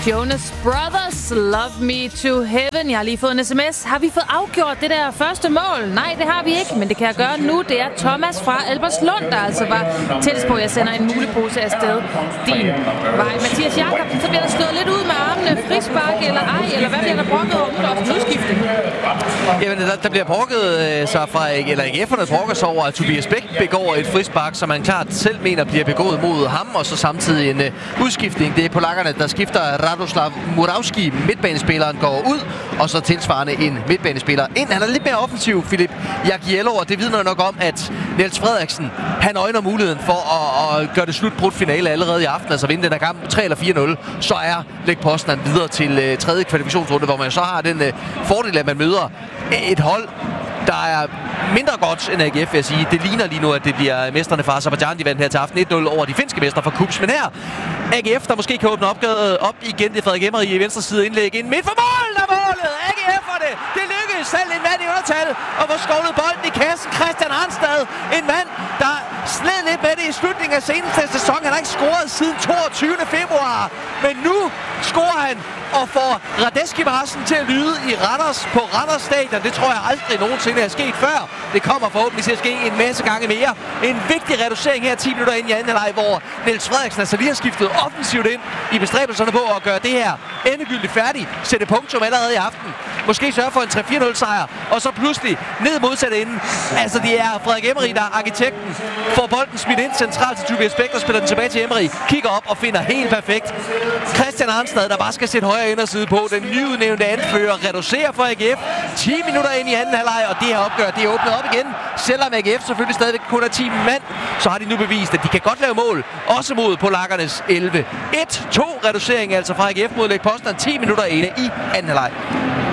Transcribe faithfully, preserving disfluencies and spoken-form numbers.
Jonas Brothers, Love Me to Heaven. Jeg har lige fået en sms. Har vi fået afgjort det der første mål? Nej, det har vi ikke, men det kan jeg gøre nu. Det er Thomas fra Albertslund, der altså var tættest på, at jeg sender en mulepose afsted din vej. Mathias Jakobsen, så bliver der slået lidt ud med armene. Frispark eller ej, eller hvad bliver der brokket over? Nu er der også en udskiftning. Jamen, der, der bliver brokket øh, sig fra, eller A G F'erne brokker sig over, at Tobias Bæk begår et frispark, som man klart selv mener bliver begået mod ham, og så samtidig en øh, udskiftning. Det er polakkerne, der skifter. Radoslav Murawski, midtbanespilleren, går ud, og så tilsvarende en midtbanespiller ind. Han er lidt mere offensiv, Filip Jagiello, og det vidner nok om, at Niels Frederiksen, han øjner muligheden for at, at gøre det slutbrudt finale allerede i aften, altså vinde den her kamp tre eller fire nul, så er Lech Poznan videre til øh, tredje kvalifikationsrunde, hvor man så har den øh, fordel, at man møder et hold, der er mindre godt end A G F, vil jeg sige. Det ligner lige nu, at det bliver mesterne fra Aserbajdsjan, de vandt her til aften et nul over de finske mestre fra Kups. Men her, A G F, der måske kan åbne opgavet op igen. Det er Frederik Emery i venstre side indlæg ind midt for mål, der målet! A G F'erne, det lykkedes selv en mand i undertal og få skovlet bolden i kassen. Christian Arnstad, en mand, der sled lidt med det i slutningen af seneste sæson. Han har ikke scoret siden toogtyvende februar, men nu scorer han og får Radeski-marsen til at lyde i Randers på Randers Stadion. Det tror jeg aldrig nogensinde er sket før. Det kommer forhåbentlig til at ske en masse gange mere. En vigtig reducering her ti minutter ind i anden halvleg, hvor Niels Frederiksen altså lige har skiftet offensivt ind i bestræbelserne på at gøre det her endegyldigt færdigt. Sætte punktum allerede i aften. Måske sørge for en tre fire nul sejr, og så pludselig ned modsat enden. Altså det er Frederik Emery, der er arkitekten. Får bolden smidt ind centralt til Tobias Bæk, der spiller den tilbage til Emery. Kigger op og finder helt perfekt Christian Arnstad, der bare skal sætte højre inderside på. Den nyudnævnte anfører reducerer for A G F. ti minutter ind i anden halvleg, og det her opgør, det er åbnet op igen. Selvom A G F selvfølgelig stadigvæk kun er ti mand, så har de nu bevist, at de kan godt lave mål. Også mod polakkernes elleve. et to reducering altså fra A G F mod Lech Poznan. ti minutter inde i anden halvleg.